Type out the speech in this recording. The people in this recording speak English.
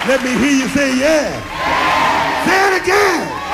Let me hear you say yeah. Say it again.